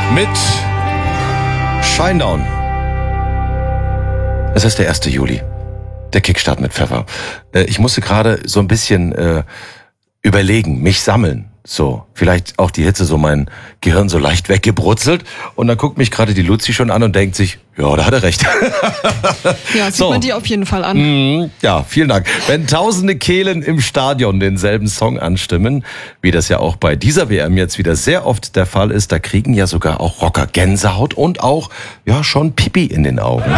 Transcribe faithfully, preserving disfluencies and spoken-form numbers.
mit Shinedown. Es ist der erste Juli. Der Kickstart mit Pfeffer. Ich musste gerade so ein bisschen äh, überlegen, mich sammeln. So, vielleicht auch die Hitze so mein Gehirn so leicht weggebrutzelt. Und dann guckt mich gerade die Luzi schon an und denkt sich, ja, da hat er recht. Ja, sieht so. man die auf jeden Fall an. Mm, ja, vielen Dank. Wenn tausende Kehlen im Stadion denselben Song anstimmen, wie das ja auch bei dieser W M jetzt wieder sehr oft der Fall ist, da kriegen ja sogar auch Rocker Gänsehaut und auch, ja, schon Pipi in den Augen.